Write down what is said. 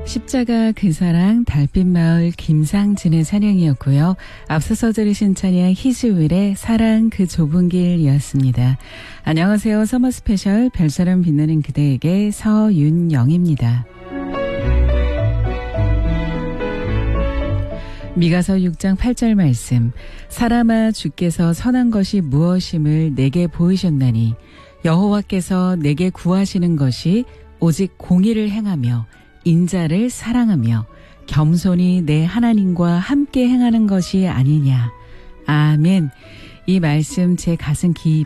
십자가 그 사랑 달빛마을 김상진의 찬양이었고요. 앞서서 들으신 찬양 희수일의 사랑 그 좁은 길이었습니다. 안녕하세요. 서머 스페셜 별처럼 빛나는 그대에게 서윤영입니다. 미가서 6장 8절 말씀. 사람아 주께서 선한 것이 무엇임을 내게 보이셨나니 여호와께서 내게 구하시는 것이 오직 공의를 행하며 인자를 사랑하며 겸손히 내 하나님과 함께 행하는 것이 아니냐. 아멘. 이 말씀 제 가슴 깊이